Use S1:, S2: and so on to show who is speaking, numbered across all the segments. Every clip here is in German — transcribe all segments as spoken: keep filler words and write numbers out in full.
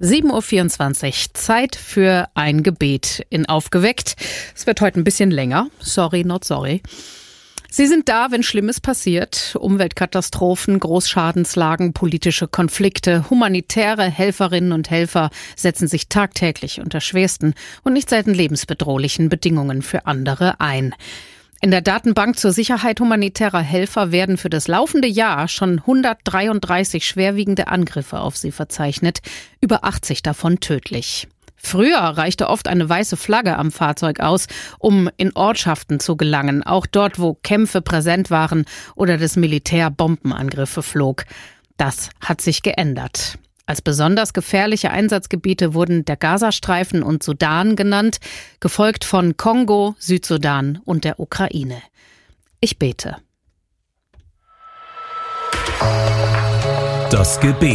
S1: sieben Uhr vierundzwanzig, Zeit für ein Gebet in Aufgeweckt. Es wird heute ein bisschen länger. Sorry, not sorry. Sie sind da, wenn Schlimmes passiert. Umweltkatastrophen, Großschadenslagen, politische Konflikte, humanitäre Helferinnen und Helfer setzen sich tagtäglich unter schwersten und nicht selten lebensbedrohlichen Bedingungen für andere ein. In der Datenbank zur Sicherheit humanitärer Helfer werden für das laufende Jahr schon hundertdreiunddreißig schwerwiegende Angriffe auf sie verzeichnet, über achtzig davon tödlich. Früher reichte oft eine weiße Flagge am Fahrzeug aus, um in Ortschaften zu gelangen, auch dort, wo Kämpfe präsent waren oder das Militär Bombenangriffe flog. Das hat sich geändert. Als besonders gefährliche Einsatzgebiete wurden der Gazastreifen und Sudan genannt, gefolgt von Kongo, Südsudan und der Ukraine. Ich bete.
S2: Das Gebet.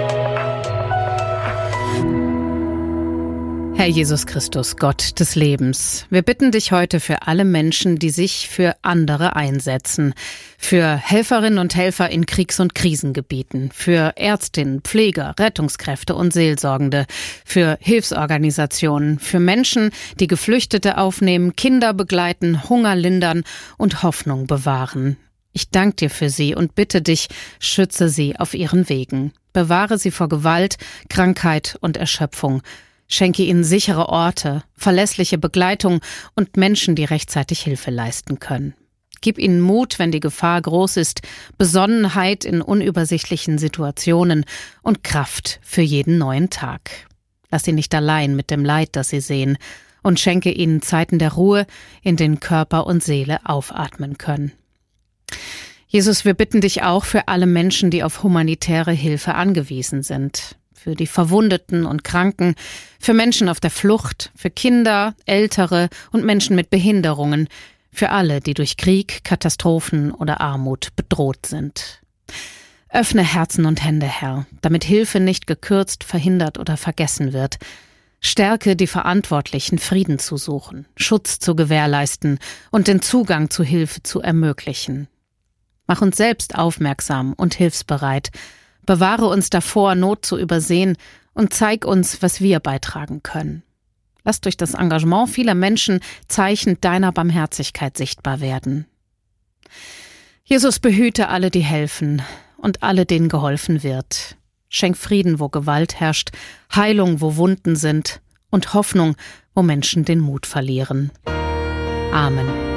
S1: Herr Jesus Christus, Gott des Lebens, wir bitten dich heute für alle Menschen, die sich für andere einsetzen, für Helferinnen und Helfer in Kriegs- und Krisengebieten, für Ärztinnen, Pfleger, Rettungskräfte und Seelsorgende, für Hilfsorganisationen, für Menschen, die Geflüchtete aufnehmen, Kinder begleiten, Hunger lindern und Hoffnung bewahren. Ich danke dir für sie und bitte dich, schütze sie auf ihren Wegen. Bewahre sie vor Gewalt, Krankheit und Erschöpfung. Schenke ihnen sichere Orte, verlässliche Begleitung und Menschen, die rechtzeitig Hilfe leisten können. Gib ihnen Mut, wenn die Gefahr groß ist, Besonnenheit in unübersichtlichen Situationen und Kraft für jeden neuen Tag. Lass sie nicht allein mit dem Leid, das sie sehen, und schenke ihnen Zeiten der Ruhe, in denen Körper und Seele aufatmen können. Jesus, wir bitten dich auch für alle Menschen, die auf humanitäre Hilfe angewiesen sind. Für die Verwundeten und Kranken, für Menschen auf der Flucht, für Kinder, Ältere und Menschen mit Behinderungen, für alle, die durch Krieg, Katastrophen oder Armut bedroht sind. Öffne Herzen und Hände, Herr, damit Hilfe nicht gekürzt, verhindert oder vergessen wird. Stärke die Verantwortlichen, Frieden zu suchen, Schutz zu gewährleisten und den Zugang zu Hilfe zu ermöglichen. Mach uns selbst aufmerksam und hilfsbereit. Bewahre uns davor, Not zu übersehen und zeig uns, was wir beitragen können. Lass durch das Engagement vieler Menschen Zeichen deiner Barmherzigkeit sichtbar werden. Jesus, behüte alle, die helfen und alle, denen geholfen wird. Schenk Frieden, wo Gewalt herrscht, Heilung, wo Wunden sind und Hoffnung, wo Menschen den Mut verlieren. Amen.